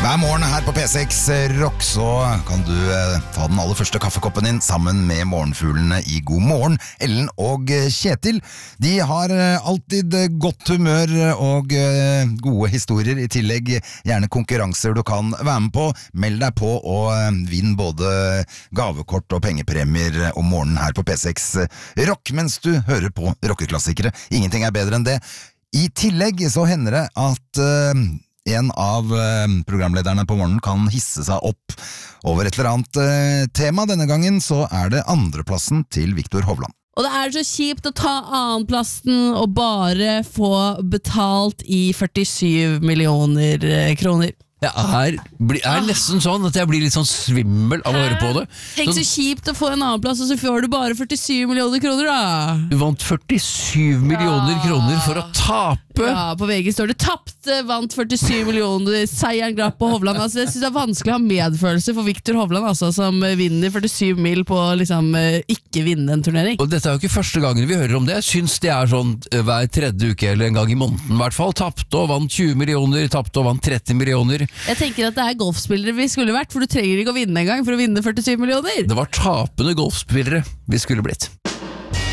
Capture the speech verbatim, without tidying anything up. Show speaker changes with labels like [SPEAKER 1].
[SPEAKER 1] Hver morgen her på P seks Rock så kan du eh, ta den aller første kaffekoppen din sammen med morgenfuglene i God morgen, Ellen og eh, Kjetil. De har eh, alltid eh, godt humør og eh, gode historier, i tillegg gjerne konkurranser du kan være med på. Meld deg på og eh, vinn både gavekort og pengepremier om morgenen her på P seks Rock mens du hører på rockeklassikere. Ingenting er bedre enn det. I tillegg så hender det at eh, en av eh, programlederne på morgenen kan hisse seg opp over et eller annet eh, tema. Denne gangen så er det andreplassen til Viktor Hovland.
[SPEAKER 2] Og det er så kjipt å ta annenplassen og bare få betalt i førtisju millioner kroner.
[SPEAKER 3] Jeg er, er nesten sånn at jeg blir litt sånn svimmel av å høre på det.
[SPEAKER 2] Tenk så kjipt å få en annen plass, og så får du bare førtisju millioner kroner da.
[SPEAKER 3] Du vant førtisju millioner kroner for å tape.
[SPEAKER 2] Ja, på V G står det tapte, vant førtisju millioner, seieren glapp på Hovland. Altså, jeg synes det er vanskelig å ha medfølelse for Viktor Hovland, altså, som vinner førtisju mil på liksom ikke vinne en turnering.
[SPEAKER 3] Og dette er jo ikke første gangen vi hører om det. Jeg synes det er sånn hver tredje uke eller en gang i måneden i hvert fall. Tapte og vant tjue millioner, tapte og vant tretti millioner.
[SPEAKER 2] Jeg tenker at det er golfspillere vi skulle vært, for du trenger ikke å vinne en gang for å vinne førtisju millioner.
[SPEAKER 3] Det var tapende golfspillere vi skulle blitt.